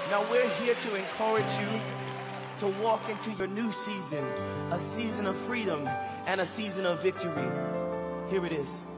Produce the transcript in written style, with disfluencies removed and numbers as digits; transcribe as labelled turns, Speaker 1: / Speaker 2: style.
Speaker 1: Now we're here to encourage you to walk into your new season, a season of freedom and a season of victory. Here it is.